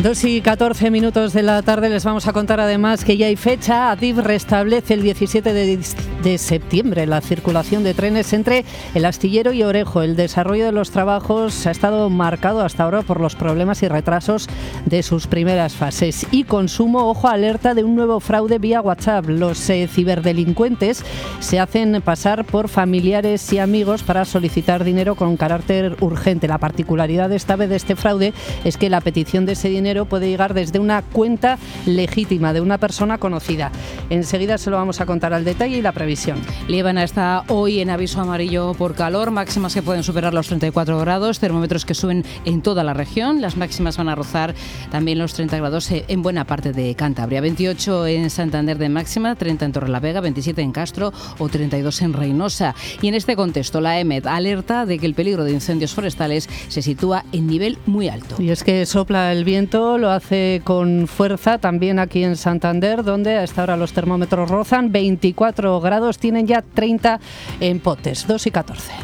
2:14 de la tarde. Les vamos a contar además que ya hay fecha. Adif restablece el 17 de septiembre la circulación de trenes entre el Astillero y Orejo. El desarrollo de los trabajos ha estado marcado hasta ahora por los problemas y retrasos de sus primeras fases. Y Consumo, ojo, alerta de un nuevo fraude vía WhatsApp. Los ciberdelincuentes se hacen pasar por familiares y amigos para solicitar dinero con carácter urgente. La particularidad esta vez de este fraude es que la petición de ese dinero puede llegar desde una cuenta legítima de una persona conocida. Enseguida se lo vamos a contar al detalle y la previsión. Líbana está hoy en aviso amarillo por calor, máximas que pueden superar los 34 grados, termómetros que suben en toda la región. Las máximas van a rozar también los 30 grados en buena parte de Cantabria. 28 en Santander de máxima, 30 en Torrelavega, 27 en Castro o 32 en Reynosa. Y en este contexto, la EMET alerta de que el peligro de incendios forestales se sitúa en nivel muy alto. Y es que sopla el viento, lo hace con fuerza también aquí en Santander, donde a esta hora los termómetros rozan 24 grados, tienen ya 30 en Potes, 2:14.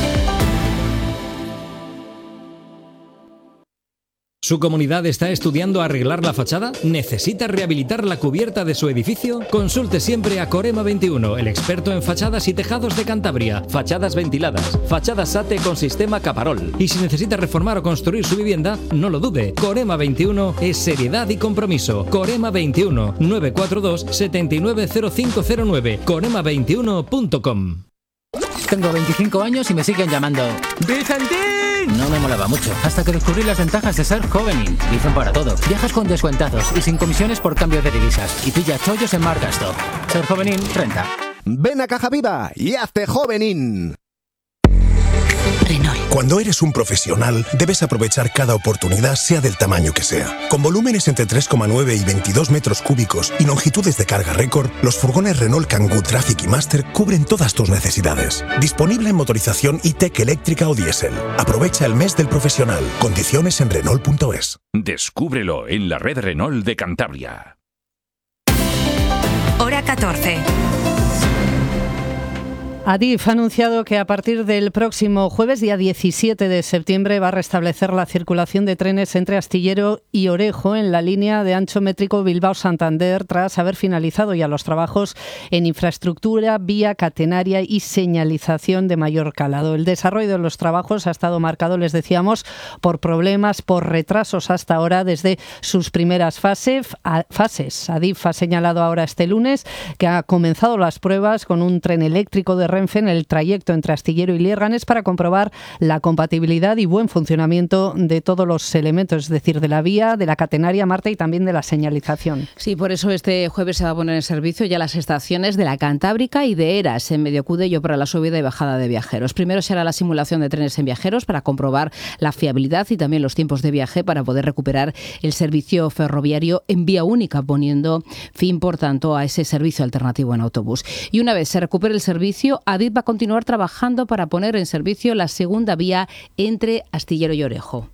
¿Su comunidad está estudiando arreglar la fachada? ¿Necesita rehabilitar la cubierta de su edificio? Consulte siempre a Corema 21, el experto en fachadas y tejados de Cantabria. Fachadas ventiladas, fachadas SATE con sistema Caparol. Y si necesita reformar o construir su vivienda, no lo dude. Corema 21 es seriedad y compromiso. Corema 21, 942 790509. corema21.com. Tengo 25 años y me siguen llamando ¡Vicentín! No me molaba mucho, hasta que descubrí las ventajas de ser Jovenin. Dicen para todo. Viajas con descuentazos y sin comisiones por cambio de divisas. Y pilla chollos en Marcasto. Ser Jovenin renta. Ven a Caja Viva y hazte Jovenin. Renault. Cuando eres un profesional, debes aprovechar cada oportunidad, sea del tamaño que sea. Con volúmenes entre 3,9 y 22 metros cúbicos y longitudes de carga récord, los furgones Renault Kangoo Traffic y Master cubren todas tus necesidades. Disponible en motorización e-Tech eléctrica o diésel. Aprovecha el mes del profesional. Condiciones en Renault.es. Descúbrelo en la red Renault de Cantabria. Hora 14. Adif ha anunciado que a partir del próximo jueves, día 17 de septiembre, va a restablecer la circulación de trenes entre Astillero y Orejo en la línea de ancho métrico Bilbao-Santander, tras haber finalizado ya los trabajos en infraestructura, vía catenaria y señalización de mayor calado. El desarrollo de los trabajos ha estado marcado, les decíamos, por problemas, por retrasos hasta ahora desde sus primeras fases. Adif ha señalado ahora este lunes que ha comenzado las pruebas con un tren eléctrico de Renfe en el trayecto entre Astillero y Lierganes para comprobar la compatibilidad y buen funcionamiento de todos los elementos, es decir, de la vía, de la catenaria, Marta, y también de la señalización. Sí, por eso este jueves se va a poner en servicio ya las estaciones de la Cantábrica y de Eras en Mediocudello para la subida y bajada de viajeros. Primero se hará la simulación de trenes en viajeros para comprobar la fiabilidad y también los tiempos de viaje para poder recuperar el servicio ferroviario en vía única, poniendo fin, por tanto, a ese servicio alternativo en autobús. Y una vez se recupere el servicio, Adif va a continuar trabajando para poner en servicio la segunda vía entre Astillero y Orejo.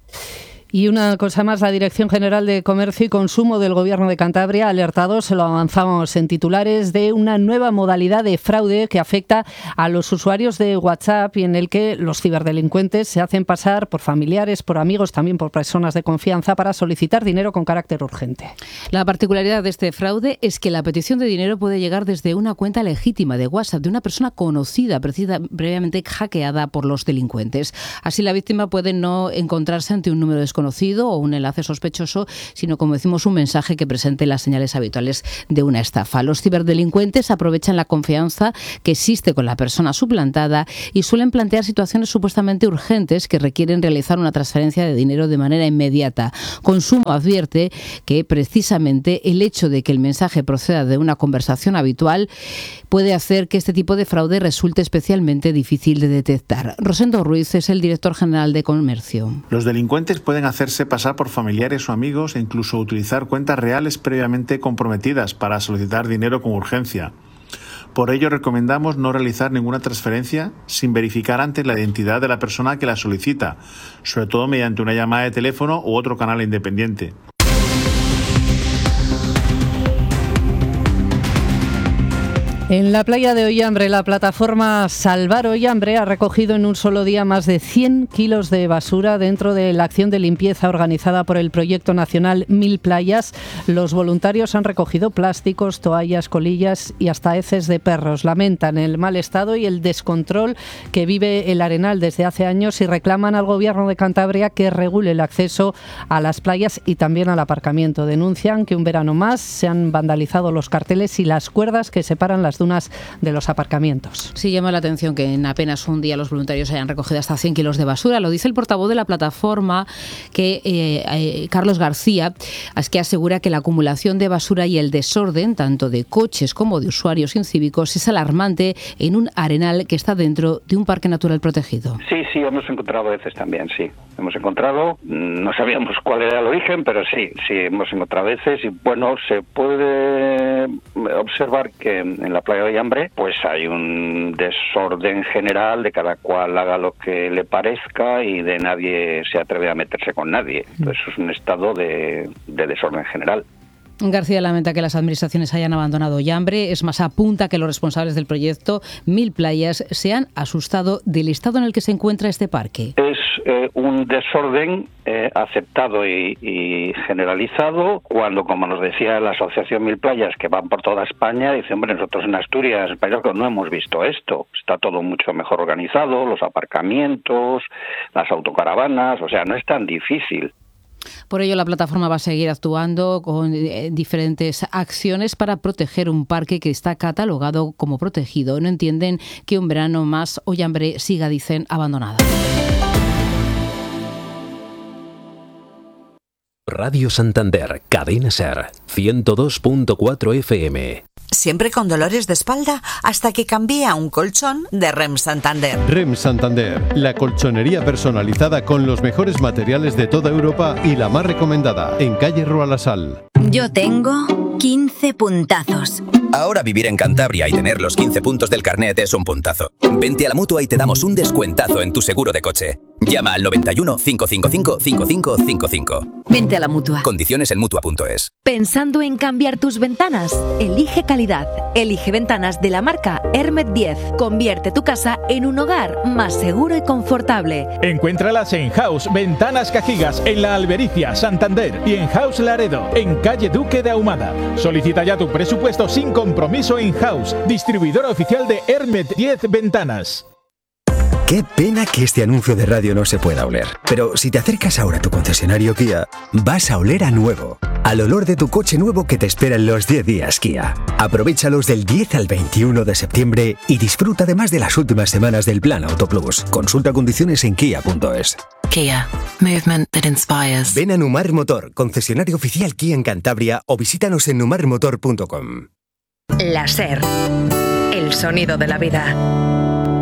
Y una cosa más, la Dirección General de Comercio y Consumo del Gobierno de Cantabria ha alertado, se lo avanzamos en titulares, de una nueva modalidad de fraude que afecta a los usuarios de WhatsApp y en el que los ciberdelincuentes se hacen pasar por familiares, por amigos, también por personas de confianza para solicitar dinero con carácter urgente. La particularidad de este fraude es que la petición de dinero puede llegar desde una cuenta legítima de WhatsApp de una persona conocida, previamente hackeada por los delincuentes. Así la víctima puede no encontrarse ante un número desconocido o un enlace sospechoso, sino, como decimos, un mensaje que presente las señales habituales de una estafa. Los ciberdelincuentes aprovechan la confianza que existe con la persona suplantada y suelen plantear situaciones supuestamente urgentes que requieren realizar una transferencia de dinero de manera inmediata. Consumo advierte que precisamente el hecho de que el mensaje proceda de una conversación habitual puede hacer que este tipo de fraude resulte especialmente difícil de detectar. Rosendo Ruiz es el director general de Comercio. Los delincuentes pueden hacerse pasar por familiares o amigos e incluso utilizar cuentas reales previamente comprometidas para solicitar dinero con urgencia. Por ello, recomendamos no realizar ninguna transferencia sin verificar antes la identidad de la persona que la solicita, sobre todo mediante una llamada de teléfono u otro canal independiente. En la playa de Ollambre, la plataforma Salvar Ollambre ha recogido en un solo día más de 100 kilos de basura dentro de la acción de limpieza organizada por el proyecto nacional 1000 Playas. Los voluntarios han recogido plásticos, toallas, colillas y hasta heces de perros. Lamentan el mal estado y el descontrol que vive el Arenal desde hace años y reclaman al Gobierno de Cantabria que regule el acceso a las playas y también al aparcamiento. Denuncian que un verano más se han vandalizado los carteles y las cuerdas que separan las dunas de los aparcamientos. Sí, llama la atención que en apenas un día los voluntarios hayan recogido hasta 100 kilos de basura. Lo dice el portavoz de la plataforma, Carlos García, que asegura que la acumulación de basura y el desorden, tanto de coches como de usuarios incívicos, es alarmante en un arenal que está dentro de un parque natural protegido. Sí, hemos encontrado veces también, sí. Hemos encontrado, no sabíamos cuál era el origen, pero sí, hemos encontrado veces y bueno, se puede observar que en la playa de Ollambre pues hay un desorden general, de cada cual haga lo que le parezca y de nadie se atreve a meterse con nadie. Entonces es un estado de desorden general. García lamenta que las administraciones hayan abandonado Ollambre. Es más, apunta que los responsables del proyecto 1000 Playas se han asustado del estado en el que se encuentra este parque. Es un desorden aceptado y generalizado cuando, como nos decía la asociación 1000 Playas, que van por toda España, dicen, hombre, nosotros en Asturias, no hemos visto esto. Está todo mucho mejor organizado, los aparcamientos, las autocaravanas, o sea, no es tan difícil. Por ello, la plataforma va a seguir actuando con diferentes acciones para proteger un parque que está catalogado como protegido. No entienden que un verano más Ollambre siga, dicen, abandonada. Radio Santander, Cadena SER, 102.4 FM. ¿Siempre con dolores de espalda? Hasta que cambié a un colchón de REM Santander. REM Santander, la colchonería personalizada con los mejores materiales de toda Europa y la más recomendada, en calle Roalasal. Yo tengo 15 puntazos. Ahora vivir en Cantabria y tener los 15 puntos del carnet es un puntazo. Vente a la Mutua y te damos un descuentazo en tu seguro de coche. Llama al 91 555 5555. Vente a la Mutua. Condiciones en Mutua.es. ¿Pensando en cambiar tus ventanas? Elige calidad. Elige ventanas de la marca Hermet 10. Convierte tu casa en un hogar más seguro y confortable. Encuéntralas en House Ventanas Cajigas, en La Albericia, Santander, y en House Laredo, en calle Duque de Ahumada. Solicita ya tu presupuesto sin compromiso en House, distribuidora oficial de Hermet 10 Ventanas. Qué pena que este anuncio de radio no se pueda oler. Pero si te acercas ahora a tu concesionario Kia, vas a oler a nuevo. Al olor de tu coche nuevo que te espera en los 10 días Kia. Aprovéchalos del 10 al 21 de septiembre y disfruta además de las últimas semanas del Plan Auto Plus. Consulta condiciones en kia.es. Kia. Movement that inspires. Ven a Numar Motor, concesionario oficial Kia en Cantabria, o visítanos en numarmotor.com. La SER. El sonido de la vida.